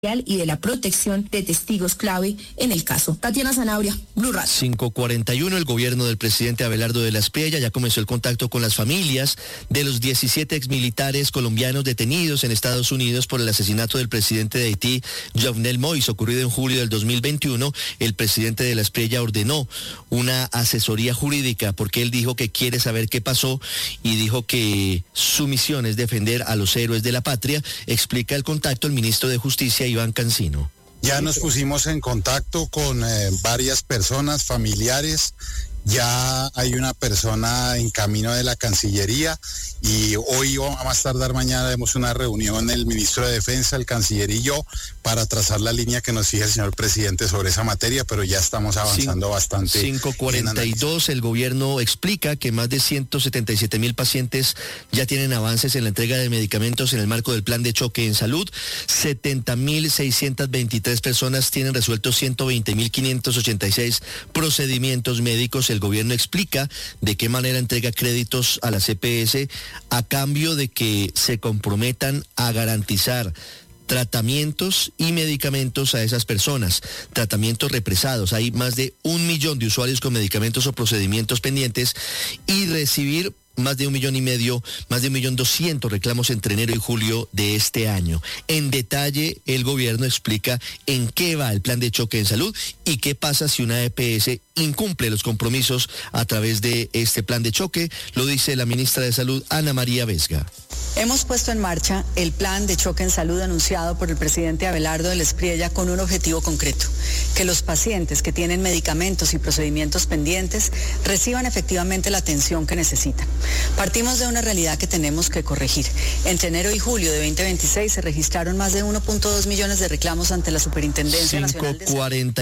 y de la protección de testigos clave en el caso. Tatiana Zanabria, Blue Radio. 5:41, el gobierno del presidente Abelardo de la Espriella ya comenzó el contacto con las familias de los 17 exmilitares colombianos detenidos en Estados Unidos por el asesinato del presidente de Haití, Jovenel Moïse, ocurrido en julio del 2021. El presidente de la Espriella ordenó una asesoría jurídica porque él dijo que quiere saber qué pasó y dijo que su misión es defender a los héroes de la patria. Explica el contacto el ministro de Justicia, Iván Cancino. Ya nos pusimos en contacto con varias personas, familiares. Ya hay una persona en camino de la Cancillería y hoy, a más tardar mañana, haremos una reunión el ministro de Defensa, el canciller y yo, para trazar la línea que nos fija el señor presidente sobre esa materia, pero ya estamos avanzando bastante. 5:42, el gobierno explica que más de 177,000 pacientes ya tienen avances en la entrega de medicamentos en el marco del plan de choque en salud. 70,623 personas tienen resueltos 120,586 procedimientos médicos. El gobierno explica de qué manera entrega créditos a la CPS a cambio de que se comprometan a garantizar tratamientos y medicamentos a esas personas, tratamientos represados. Hay más de 1 millón de usuarios con medicamentos o procedimientos pendientes y recibir más de 1,5 millones, más de 1.200,000 reclamos entre enero y julio de este año. En detalle, el gobierno explica en qué va el plan de choque en salud y qué pasa si una EPS incumple los compromisos a través de este plan de choque. Lo dice la ministra de Salud, Ana María Vesga. Hemos puesto en marcha el plan de choque en salud anunciado por el presidente Abelardo de la Espriella con un objetivo concreto: que los pacientes que tienen medicamentos y procedimientos pendientes reciban efectivamente la atención que necesitan. Partimos de una realidad que tenemos que corregir. Entre enero y julio de 2026 se registraron más de 1.2 millones de reclamos ante la Superintendencia Nacional de Salud.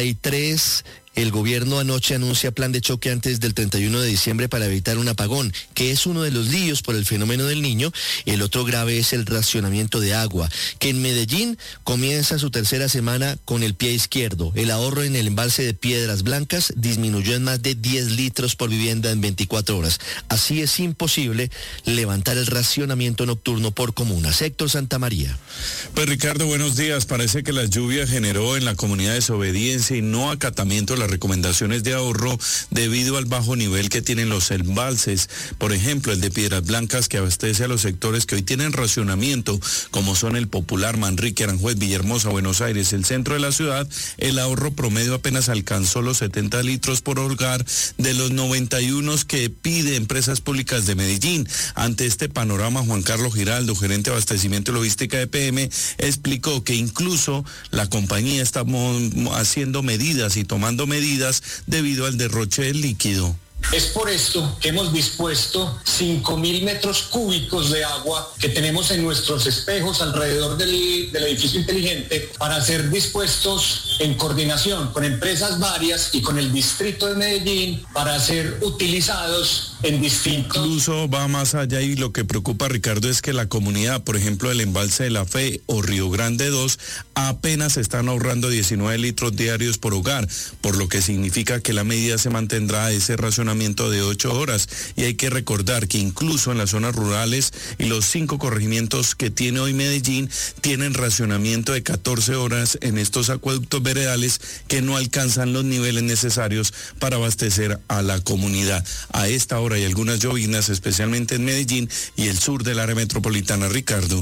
5:43. El gobierno anoche anuncia plan de choque antes del 31 de diciembre para evitar un apagón, que es uno de los líos por el fenómeno del Niño. El otro grave es el racionamiento de agua, que en Medellín comienza su tercera semana con el pie izquierdo. El ahorro en el embalse de Piedras Blancas disminuyó en más de 10 litros por vivienda en 24 horas. Así es imposible levantar el racionamiento nocturno por comunas. Héctor Santamaría. Pues Ricardo, buenos días. Parece que la lluvia generó en la comunidad desobediencia y no acatamiento de las recomendaciones de ahorro debido al bajo nivel que tienen los embalses. Por ejemplo, el de Piedras Blancas, que abastece a los sectores que hoy tienen racionamiento, como son el Popular, Manrique, Aranjuez, Villahermosa, Buenos Aires, el centro de la ciudad. El ahorro promedio apenas alcanzó los 70 litros por hogar de los 91 que pide Empresas Públicas de Medellín. Ante este panorama, Juan Carlos Giraldo, gerente de abastecimiento y logística de PM, explicó que incluso la compañía está haciendo medidas y tomando medidas debido al derroche del líquido. Es por esto que hemos dispuesto 5.000 metros cúbicos de agua que tenemos en nuestros espejos alrededor del edificio inteligente para ser dispuestos en coordinación con empresas varias y con el distrito de Medellín para ser utilizados en distintos... Incluso va más allá y lo que preocupa, Ricardo, es que la comunidad, por ejemplo, el embalse de la Fe o Río Grande 2, apenas están ahorrando 19 litros diarios por hogar, por lo que significa que la medida se mantendrá ese racionamiento de 8 horas. Y hay que recordar que incluso en las zonas rurales y los 5 corregimientos que tiene hoy Medellín tienen racionamiento de 14 horas en estos acueductos veredales que no alcanzan los niveles necesarios para abastecer a la comunidad. A esta hora hay algunas llovinas, especialmente en Medellín y el sur del área metropolitana. Ricardo.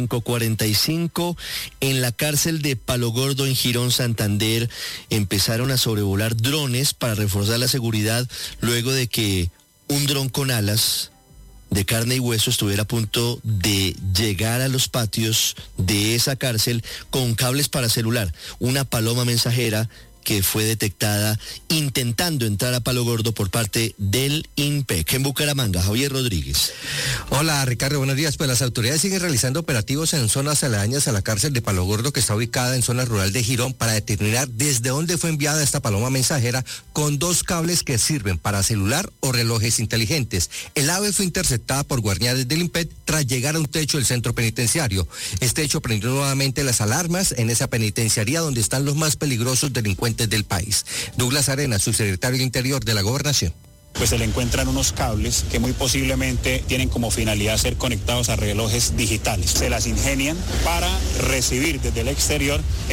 5:45, en la cárcel de Palo Gordo en Girón, Santander, empezaron a sobrevolar drones para reforzar la seguridad luego de que un dron con alas de carne y hueso estuviera a punto de llegar a los patios de esa cárcel con cables para celular. Una paloma mensajera que fue detectada intentando entrar a Palo Gordo por parte del INPEC. En Bucaramanga, Javier Rodríguez. Hola Ricardo, buenos días. Pues las autoridades siguen realizando operativos en zonas aledañas a la cárcel de Palo Gordo, que está ubicada en zona rural de Girón, para determinar desde dónde fue enviada esta paloma mensajera con 2 cables que sirven para celular o relojes inteligentes. El ave fue interceptada por guardianes del INPEC tras llegar a un techo del centro penitenciario. Este hecho prendió nuevamente las alarmas en esa penitenciaría donde están los más peligrosos delincuentes del país. Douglas Arenas, subsecretario del Interior de la Gobernación. pues se le encuentran unos cables que muy posiblemente tienen como finalidad ser conectados a relojes digitales. Se las ingenian para recibir desde el exterior